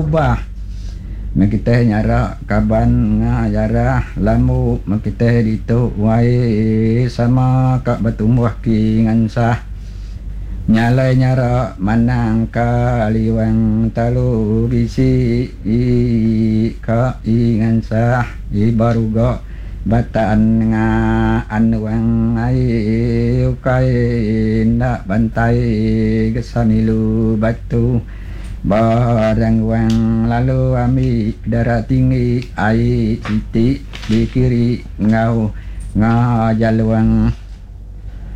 ubah makita nyara kaban ngajara lamu makita dito wae sama kak batumbuh kingan sah nyalai nyara manang kaliwang talu bisi ka ingan sah baruga bataan nga anuang ay ukay na bantay gesamilu batu barang wang lalu ami darah tinggi ai iti di kiri ngau ngajaluang